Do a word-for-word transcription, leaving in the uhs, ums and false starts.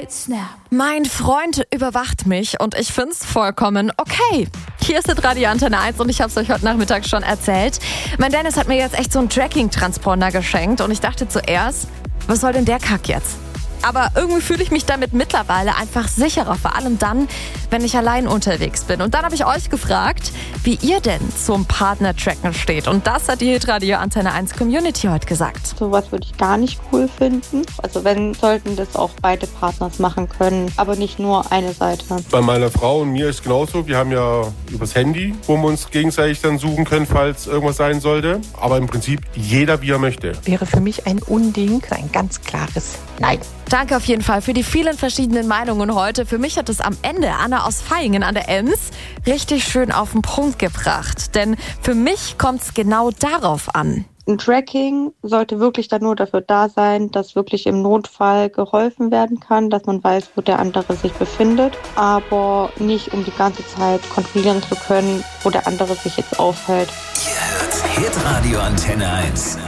Mein Freund überwacht mich und ich find's vollkommen okay. Hier ist das Radio Antenne eins und ich hab's euch heute Nachmittag schon erzählt. Mein Dennis hat mir jetzt echt so einen Tracking-Transponder geschenkt und ich dachte zuerst, was soll denn der Kack jetzt? Aber irgendwie fühle ich mich damit mittlerweile einfach sicherer, vor allem dann, wenn ich allein unterwegs bin. Und dann habe ich euch gefragt, wie ihr denn zum Partner-Tracken steht. Und das hat die Hitradio Antenne eins Community heute gesagt. Sowas würde ich gar nicht cool finden. Also wenn, sollten das auch beide Partners machen können, aber nicht nur eine Seite. Bei meiner Frau und mir ist genauso. Wir haben ja übers Handy, wo wir uns gegenseitig dann suchen können, falls irgendwas sein sollte. Aber im Prinzip jeder, wie er möchte. Wäre für mich ein Unding, ein ganz klares Nein. Danke auf jeden Fall für die vielen verschiedenen Meinungen heute. Für mich hat es am Ende Anna aus Vaihingen an der Ems richtig schön auf den Punkt gebracht. Denn für mich kommt es genau darauf an. Ein Tracking sollte wirklich dann nur dafür da sein, dass wirklich im Notfall geholfen werden kann, dass man weiß, wo der andere sich befindet, aber nicht, um die ganze Zeit kontrollieren zu können, wo der andere sich jetzt aufhält. Ihr hört Hitradio Antenne eins.